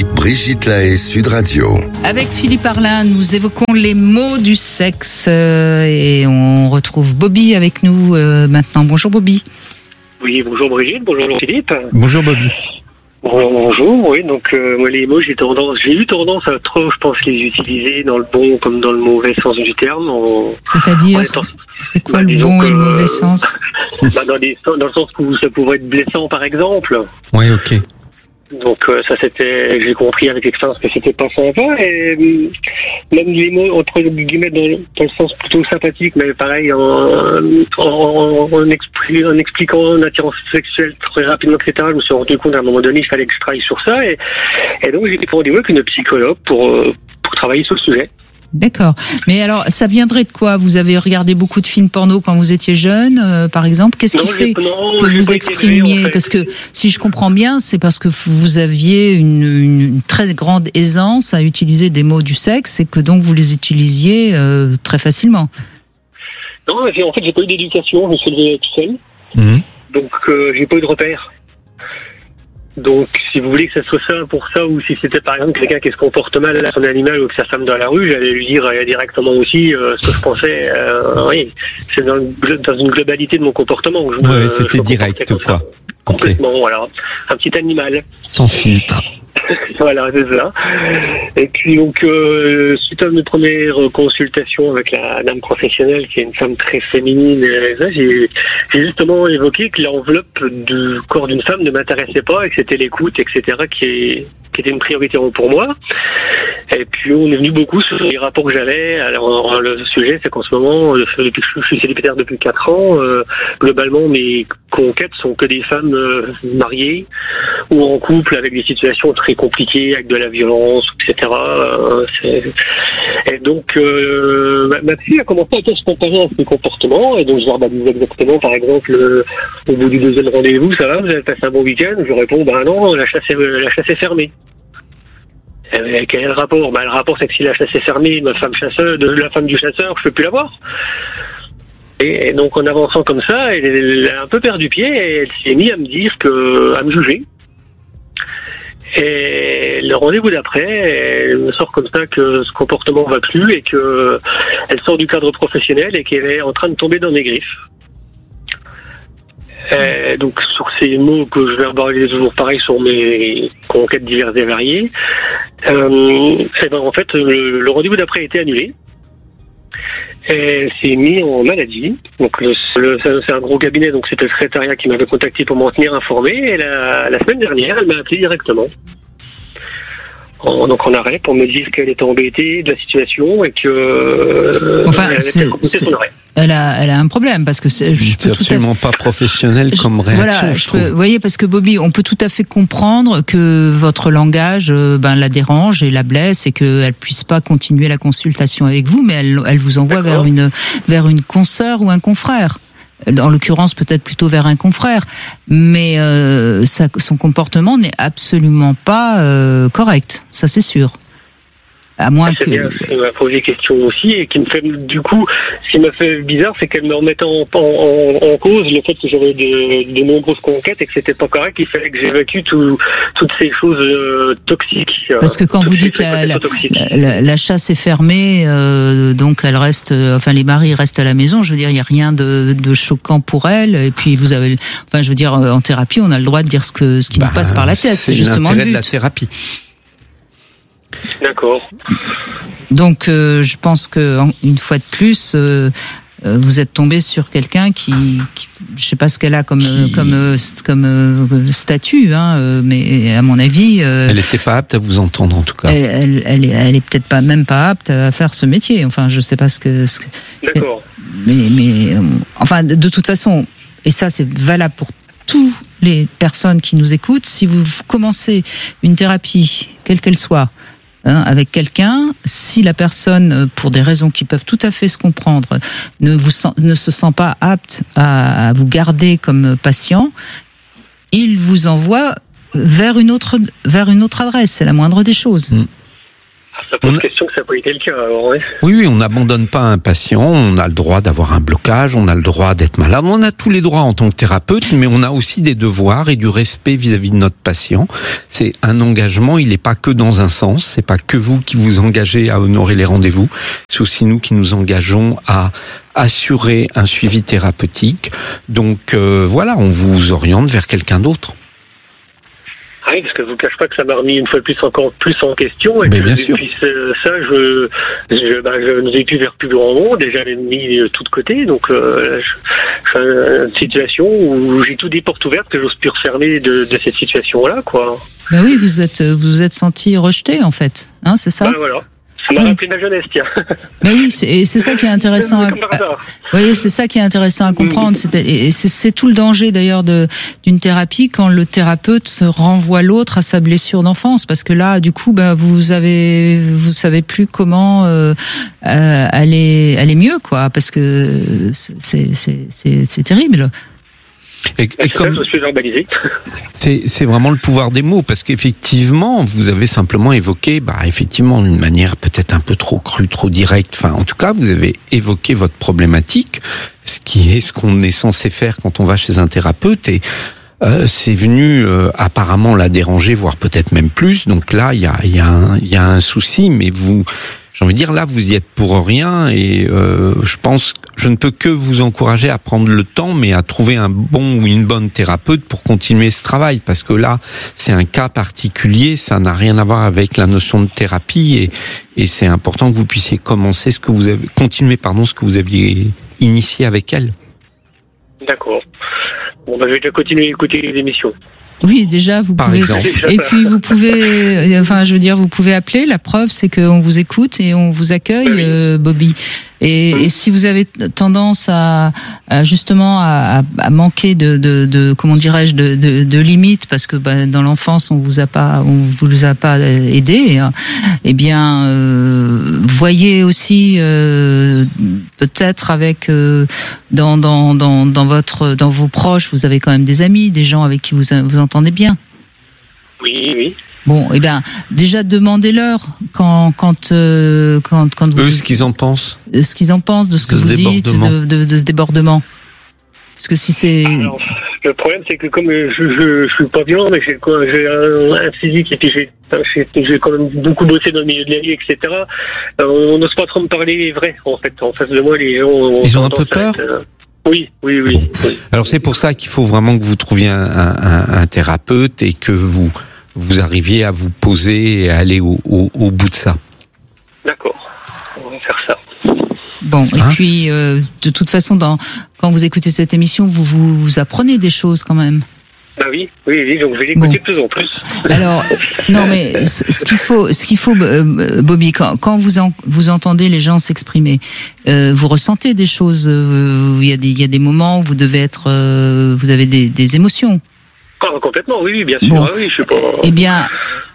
Brigitte Lahaie, Sud Radio. Avec Philippe Arlin, nous évoquons les mots du sexe et on retrouve Bobby avec nous maintenant. Bonjour Bobby. Oui, bonjour Brigitte, bonjour Philippe. Bonjour Bobby. Bonjour, oui, donc moi les mots j'ai eu tendance à trop, je pense, les utiliser dans le bon comme dans le mauvais sens du terme. C'est-à-dire, c'est quoi le bon et le mauvais sens? Dans le sens où ça pourrait être blessant par exemple. Oui, ok. Donc ça j'ai compris avec l'expérience que c'était pas sympa, et même les mots entre guillemets dans le sens plutôt sympathique, mais pareil en expliquant l'attirance sexuelle très rapidement, etc. Je me suis rendu compte à un moment donné il fallait que je travaille sur ça, et donc j'ai pris rendez-vous avec une psychologue pour travailler sur le sujet. D'accord. Mais alors, ça viendrait de quoi? Vous avez regardé beaucoup de films porno quand vous étiez jeune, par exemple? Qu'est-ce qui fait que vous exprimiez? En fait. Parce que, si je comprends bien, c'est parce que vous aviez une très grande aisance à utiliser des mots du sexe et que donc vous les utilisiez très facilement. Non, en fait, j'ai pas eu d'éducation, je me suis levé tout seul. Mmh. Donc, j'ai pas eu de repères. Donc, si vous voulez que ça soit ça pour ça, ou si c'était par exemple quelqu'un qui se comporte mal à son animal ou que sa femme dans la rue, j'allais lui dire directement aussi ce que je pensais. Oui, c'est dans une globalité de mon comportement. Oui, c'était direct, quoi. Complètement, okay. Voilà. Un petit animal. Sans filtre. Voilà, c'est ça. Et puis donc, suite à mes premières consultations avec la dame professionnelle, qui est une femme très féminine, j'ai justement évoqué que l'enveloppe du corps d'une femme ne m'intéressait pas et que c'était l'écoute, etc., qui était une priorité pour moi. Et puis on est venu beaucoup sur les rapports que j'avais. Alors le sujet, c'est qu'en ce moment, depuis que je suis célibataire depuis 4 ans, globalement mes conquêtes sont que des femmes mariées ou en couple avec des situations très compliquées, avec de la violence, etc. Et donc ma fille a commencé à se comparer à ses comportements, et donc je verbalise exactement, par exemple, au bout du 2e rendez-vous, ça va, vous avez passé un bon week-end? Je réponds, non, la chasse est fermée. Quel est le rapport? Le rapport, c'est que si la chasse est fermée, la femme du chasseur, je peux plus la voir. Et donc, en avançant comme ça, elle a un peu perdu pied, et elle s'est mise à me juger. Et le rendez-vous d'après, elle me sort comme ça que ce comportement va plus, et que elle sort du cadre professionnel et qu'elle est en train de tomber dans mes griffes. Donc sur ces mots que je verbalise toujours pareil sur mes conquêtes diverses et variées, en fait le rendez-vous d'après a été annulé. Elle s'est mise en maladie. Donc c'est un gros cabinet, donc c'était le secrétariat qui m'avait contacté pour m'en tenir informé. Et la semaine dernière, elle m'a appelé directement. Donc en arrêt pour me dire qu'elle était embêtée de la situation et que elle a un problème, parce que c'est absolument pas professionnel comme réaction. Voilà, vous voyez, parce que Bobby, on peut tout à fait comprendre que votre langage la dérange et la blesse et qu'elle puisse pas continuer la consultation avec vous, mais elle vous envoie vers une consoeur ou un confrère. En l'occurrence, peut-être plutôt vers un confrère, mais son comportement n'est absolument pas correct, ça c'est sûr. À moins que... Bien, elle m'a posé question aussi, et qui me fait, du coup, ce qui m'a fait bizarre, c'est qu'elle me remettait en cause le fait que j'avais de nombreuses conquêtes et que c'était pas correct, il fallait que j'évacue toutes ces choses toxiques. Parce que quand vous dites la chasse est fermée, donc elle reste, les maris restent à la maison, je veux dire, il y a rien de choquant pour elle, et puis vous avez, en thérapie, on a le droit de dire ce qui nous passe par la tête, c'est justement le but. C'est l'intérêt de la thérapie. D'accord. Donc, je pense que une fois de plus, vous êtes tombé sur quelqu'un qui je sais pas ce qu'elle a comme statut, mais à mon avis, elle était pas apte à vous entendre en tout cas. Elle est peut-être pas apte à faire ce métier. Enfin, je sais pas ce que. D'accord. Mais de toute façon, et ça c'est valable pour toutes les personnes qui nous écoutent. Si vous commencez une thérapie, quelle qu'elle soit, avec quelqu'un, si la personne, pour des raisons qui peuvent tout à fait se comprendre, ne se sent pas apte à vous garder comme patient, il vous envoie vers une autre adresse. C'est la moindre des choses. Ça pose question que ça n'a pas été le cas. Alors, ouais. Oui, on n'abandonne pas un patient, on a le droit d'avoir un blocage, on a le droit d'être malade, on a tous les droits en tant que thérapeute, mais on a aussi des devoirs et du respect vis-à-vis de notre patient. C'est un engagement, il n'est pas que dans un sens, c'est pas que vous qui vous engagez à honorer les rendez-vous, c'est aussi nous qui nous engageons à assurer un suivi thérapeutique. Donc voilà, on vous oriente vers quelqu'un d'autre. Oui, parce que je vous cache pas que ça m'a remis une fois de plus encore plus en question. Et mais que bien depuis ça, je ne vais plus vers plus grand monde et j'avais mis tout de côté. Donc, je suis dans une situation où j'ai tout des portes ouvertes que j'ose plus refermer de cette situation-là, quoi. Ben oui, vous êtes senti rejeté, en fait. Hein, c'est ça? Voilà. Ça m'a rappelé ma jeunesse, tiens. Mais oui, c'est ça qui est intéressant. Oui, c'est ça qui est intéressant à comprendre. C'est tout le danger d'ailleurs d'une thérapie quand le thérapeute renvoie l'autre à sa blessure d'enfance, parce que là, du coup, vous savez plus comment aller mieux, quoi, parce que c'est terrible. Et comme c'est vraiment le pouvoir des mots, parce qu'effectivement, vous avez simplement évoqué, effectivement, d'une manière peut-être un peu trop crue, trop directe. Enfin, en tout cas, vous avez évoqué votre problématique, ce qui est ce qu'on est censé faire quand on va chez un thérapeute, et c'est venu apparemment la déranger, voire peut-être même plus. Donc là, il y a un souci, mais j'ai envie de dire, là, vous y êtes pour rien, et je pense que je ne peux que vous encourager à prendre le temps, mais à trouver un bon ou une bonne thérapeute pour continuer ce travail, parce que là, c'est un cas particulier, ça n'a rien à voir avec la notion de thérapie, et c'est important que vous puissiez continuer ce que vous aviez initié avec elle. D'accord. Bon, je vais déjà continuer à écouter les émissions. Oui, déjà, vous pouvez. Et puis, vous pouvez, vous pouvez appeler. La preuve, c'est qu'on vous écoute et on vous accueille, oui. Bobby. Et si vous avez tendance à manquer de limites, parce que dans l'enfance on vous a pas aidé, eh bien voyez aussi peut-être avec dans vos proches, vous avez quand même des amis, des gens avec qui vous entendez bien. Oui. Bon, eh bien, déjà demandez-leur quand vous. Eux, ce qu'ils en pensent. Ce qu'ils en pensent de ce que vous dites, de ce débordement. Parce que si c'est. Alors, le problème, c'est que comme je suis pas violent, mais j'ai un physique et puis j'ai quand même beaucoup bossé dans le milieu de la vie, etc. On n'ose pas trop me parler vrai, en fait. En face de moi, les gens. Ils ont un peu peur. Oui. Alors c'est pour ça qu'il faut vraiment que vous trouviez un thérapeute et que vous arriviez à vous poser et à aller au bout de ça. D'accord, on va faire ça. Bon, et puis de toute façon, quand vous écoutez cette émission, vous apprenez des choses quand même. Ah oui, donc je vais l'écouter de plus en plus. Alors, non mais ce qu'il faut, Bobby, quand vous entendez les gens s'exprimer, vous ressentez des choses. Il y a des moments où vous devez être, vous avez des émotions. Ah, complètement, oui, bien sûr. Bon, oui, je sais pas. Eh bien,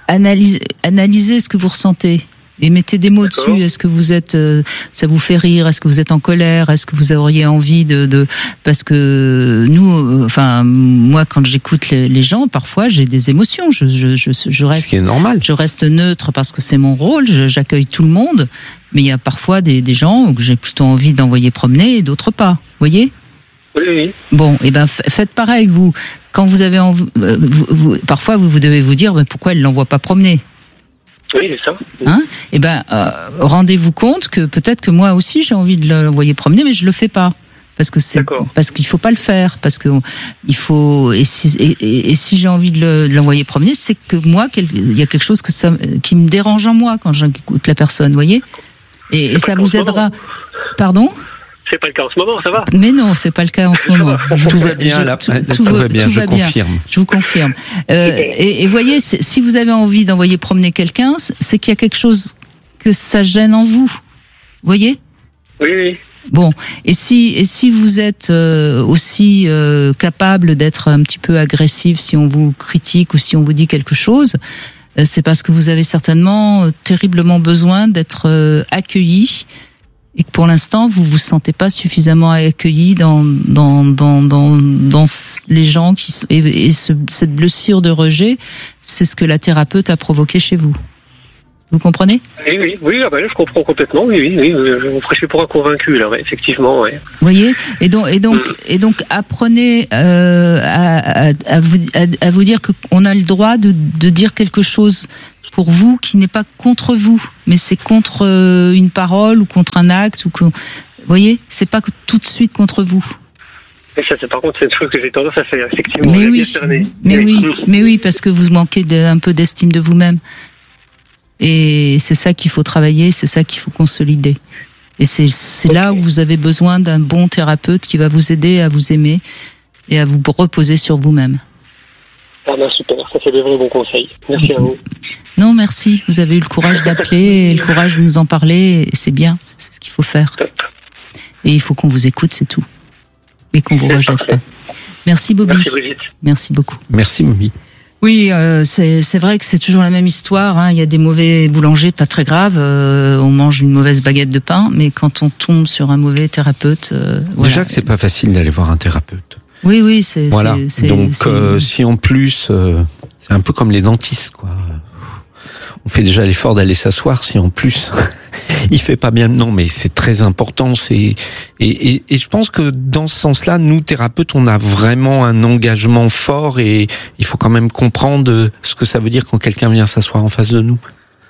analysez ce que vous ressentez. Et mettez des mots dessus. Est-ce que vous êtes, ça vous fait rire? Est-ce que vous êtes en colère? Est-ce que vous auriez envie parce que nous, moi, quand j'écoute les gens, parfois, j'ai des émotions. Je reste. Ce qui est normal. Je reste neutre parce que c'est mon rôle. J'accueille tout le monde. Mais il y a parfois des gens que j'ai plutôt envie d'envoyer promener et d'autres pas. Vous voyez? Oui. Bon, et faites pareil, vous. Quand vous avez envie, parfois, vous devez vous dire, pourquoi elle l'envoie pas promener? Oui, c'est ça. Rendez-vous compte que peut-être que moi aussi j'ai envie de l'envoyer promener, mais je le fais pas parce qu'il faut pas le faire, parce que il faut et si j'ai envie de l'envoyer promener, c'est que moi il y a quelque chose qui me dérange en moi quand j'écoute la personne, voyez, et ça vous aidera. Pardon? C'est pas le cas en ce moment, ça va. Mais non, c'est pas le cas en ce moment. Tout va bien, je confirme. Je vous confirme. Et voyez, si vous avez envie d'envoyer promener quelqu'un, c'est qu'il y a quelque chose que ça gêne en vous. Voyez? Oui. Bon, et si vous êtes aussi capable d'être un petit peu agressif si on vous critique ou si on vous dit quelque chose, c'est parce que vous avez certainement terriblement besoin d'être accueilli. Et que pour l'instant, vous vous sentez pas suffisamment accueilli dans les gens cette blessure de rejet, c'est ce que la thérapeute a provoqué chez vous. Vous comprenez ? Oui, je comprends complètement. Oui, on prêche pour un convaincu là, effectivement. Ouais. Vous voyez ? Et donc, apprenez à vous dire qu'on a le droit de dire quelque chose pour vous qui n'est pas contre vous, mais c'est contre une parole ou contre un acte vous voyez ? C'est pas tout de suite contre vous. Et ça, par contre, c'est une chose que j'ai tendance à faire, effectivement. Mais oui, parce que vous manquez un peu d'estime de vous-même. Et c'est ça qu'il faut travailler, c'est ça qu'il faut consolider. Et c'est là où vous avez besoin d'un bon thérapeute qui va vous aider à vous aimer et à vous reposer sur vous-même. Ah ben super, ça c'est des vrais bons conseils. Merci à vous. Non, merci. Vous avez eu le courage d'appeler et le courage de nous en parler. Et c'est bien, c'est ce qu'il faut faire. Top. Et il faut qu'on vous écoute, c'est tout. Et qu'on vous rejette pas. Merci Bobby. Merci Brigitte. Merci beaucoup. Merci Bobby. Oui, c'est vrai que c'est toujours la même histoire. Hein. Il y a des mauvais boulangers, pas très grave. On mange une mauvaise baguette de pain, mais quand on tombe sur un mauvais thérapeute, déjà que c'est pas facile d'aller voir un thérapeute. Oui, c'est voilà. c'est, donc c'est... Si en plus c'est un peu comme les dentistes, quoi. On fait déjà l'effort d'aller s'asseoir, si en plus il fait pas bien. Non, mais c'est très important. Et je pense que dans ce sens-là, nous thérapeutes, on a vraiment un engagement fort et il faut quand même comprendre ce que ça veut dire quand quelqu'un vient s'asseoir en face de nous.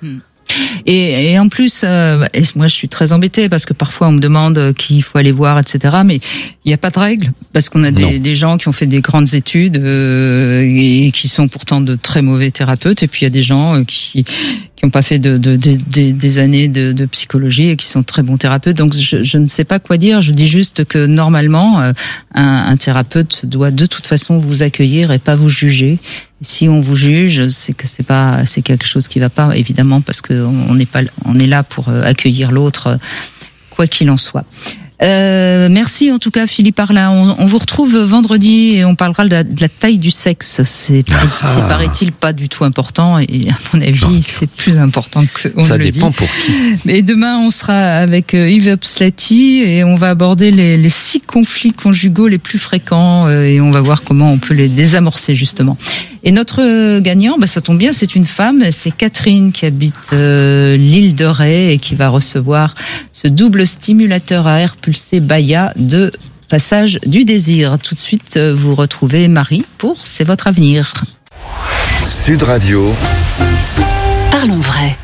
Et en plus, moi je suis très embêtée parce que parfois on me demande qui il faut aller voir, etc. Mais il n'y a pas de règle parce qu'on a des gens qui ont fait des grandes études et qui sont pourtant de très mauvais thérapeutes. Et puis il y a des gens qui n'ont pas fait des années de psychologie et qui sont très bons thérapeutes. Donc je ne sais pas quoi dire. Je dis juste que normalement un thérapeute doit de toute façon vous accueillir et pas vous juger. Si on vous juge, c'est que c'est quelque chose qui va pas, évidemment, parce que on est là pour accueillir l'autre, quoi qu'il en soit. Merci en tout cas Philippe Arlin. On vous retrouve vendredi et on parlera de la taille du sexe. C'est paraît-il pas du tout important et à mon avis c'est plus important que on ça le dit. Ça dépend pour qui. Et demain on sera avec Yves Upslati et on va aborder les 6 conflits conjugaux les plus fréquents et on va voir comment on peut les désamorcer justement. Et notre gagnant, ça tombe bien, c'est une femme, c'est Catherine qui habite l'île de Ré et qui va recevoir ce double stimulateur à air pulsé Baya de Passage du Désir. Tout de suite, vous retrouvez Marie pour C'est votre avenir. Sud Radio. Parlons vrai.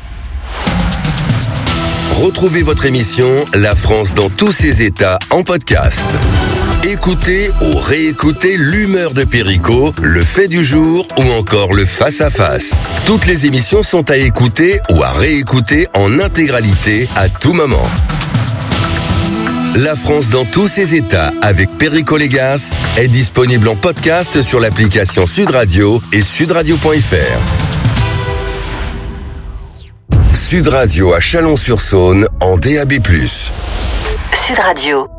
Retrouvez votre émission La France dans tous ses états en podcast. Écoutez ou réécoutez l'humeur de Perico, le fait du jour ou encore le face-à-face. Toutes les émissions sont à écouter ou à réécouter en intégralité à tout moment. La France dans tous ses états avec Perico Légas est disponible en podcast sur l'application Sud Radio et sudradio.fr. Sud Radio à Chalon-sur-Saône en DAB+. Sud Radio.